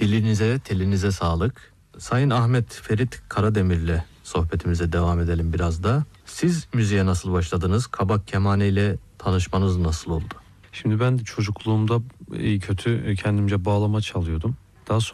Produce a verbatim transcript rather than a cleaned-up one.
Dilinize, telinize sağlık. Sayın Ahmet Ferit Karademir'le sohbetimize devam edelim biraz da. Siz müziğe nasıl başladınız? Kabak kemane ile tanışmanız nasıl oldu? Şimdi ben de çocukluğumda iyi kötü kendimce bağlama çalıyordum. Daha sonra